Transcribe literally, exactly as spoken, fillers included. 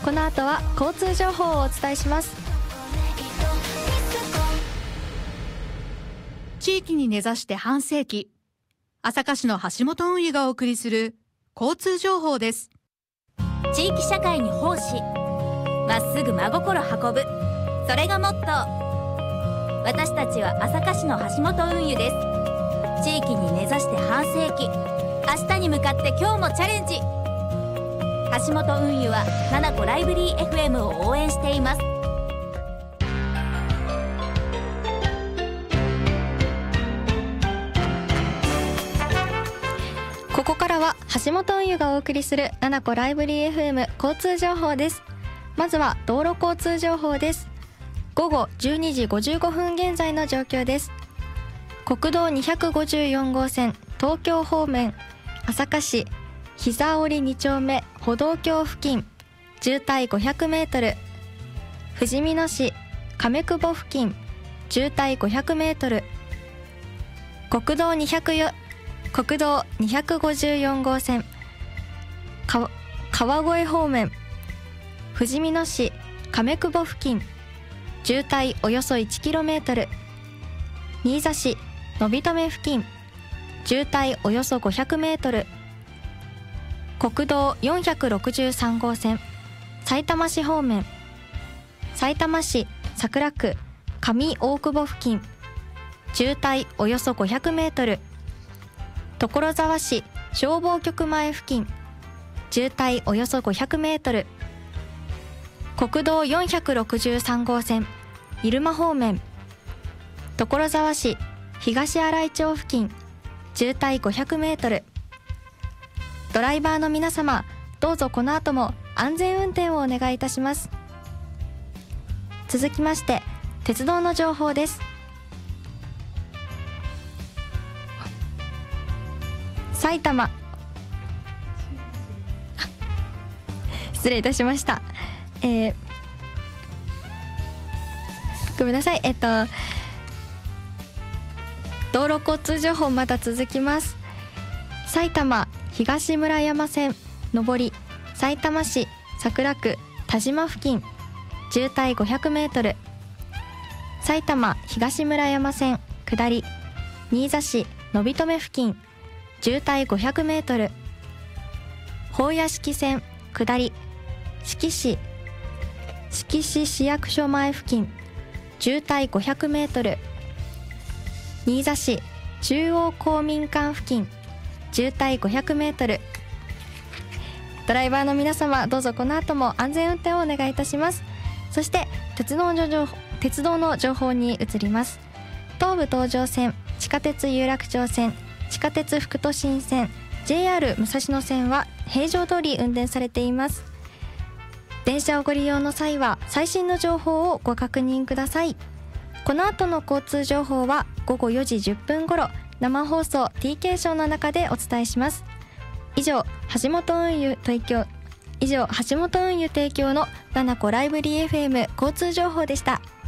この後は交通情報をお伝えします。 地域に根ざして半世紀、朝霞市の橋本運輸がお送りする交通情報です。 地域社会に奉仕、まっすぐ真心運ぶ、それがモットー。私たちは朝霞市の橋本運輸です。地域に根ざして半世紀、明日に向かって今日もチャレンジ。橋本運輸はななこライブリー エフエム を応援しています。 ここからは橋本運輸がお送りするななこライブリー エフエム 交通情報です。まずは道路交通情報です。午後じゅうにじごじゅうごふん現在の状況です。国道にひゃくごじゅうよん号線東京方面、朝霞市膝折に丁目歩道橋付近渋滞ごひゃくメートル、ふじみ野市亀久保付近渋滞ごひゃくメートル、国道にひゃくよ国道にひゃくごじゅうよん号線か川越方面、ふじみ野市亀久保付近渋滞およそ いちキロメートル、新座市のびとめ付近渋滞およそごひゃくメートル、国道よんひゃくろくじゅうさん号線さいたま市方面、さいたま市桜区上大久保付近渋滞およそごひゃくメートル、所沢市消防局前付近渋滞およそごひゃくメートル、国道よんひゃくろくじゅうさん号線入間方面、所沢市東新井町付近渋滞ごひゃくメートル。ドライバーの皆様、どうぞこの後も安全運転をお願いいたします。続きまして鉄道の情報です。埼玉失礼いたしました、えー、ごめんなさい。えっと道路交通情報まだ続きます。埼玉東村山線上りさいたま市桜区田島付近渋滞ごひゃくメートル、埼玉東村山線下り新座市のびとめ付近渋滞ごひゃくメートル、保谷敷線下り志木市志木市市役所前付近渋滞ごひゃくメートル、新座市中央公民館付近渋滞ごひゃくメートル。ドライバーの皆様、どうぞこの後も安全運転をお願いいたします。そして鉄道の情報、鉄道の情報に移ります。東武東上線、地下鉄有楽町線、地下鉄副都心線、 ジェイアール 武蔵野線は平常通り運転されています。電車をご利用の際は最新の情報をご確認ください。この後の交通情報はごごよじじゅっぷん頃生放送 ティーケー ショーの中でお伝えします。以上橋本運輸提供以上橋本運輸提供のななこライブリー エフエム 交通情報でした。